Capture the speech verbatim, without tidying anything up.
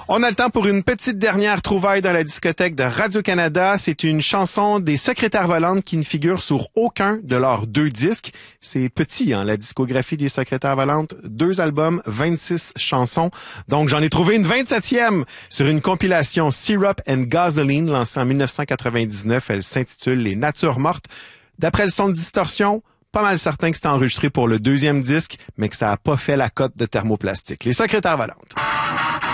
On a le temps pour une petite dernière trouvaille dans la discothèque de Radio-Canada. C'est une chanson des Secrétaires volantes qui ne figure sur aucun de leurs deux disques. C'est petit, hein, la discographie des Secrétaires volantes. Deux albums, vingt-six chansons. Donc, j'en ai trouvé une vingt-septième sur une compilation Syrup and Gasoline lancée en dix-neuf cent quatre-vingt-dix-neuf. Elle s'intitule Les Natures mortes. D'après le son de distorsion, pas mal certain que c'était enregistré pour le deuxième disque, mais que ça n'a pas fait la cote de Thermoplastique. Les Secrétaires volantes.